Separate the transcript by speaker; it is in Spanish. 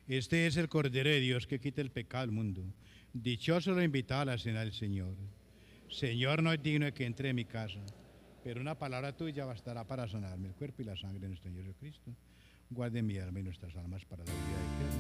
Speaker 1: Este es el Cordero de Dios que quita el pecado del mundo. Dichoso lo invitado a la cena del Señor. Señor, no es digno de que entre en mi casa, pero una palabra tuya bastará para sanarme el cuerpo y la sangre de nuestro Señor Jesucristo. Guarde mi alma y nuestras almas para la vida eterna.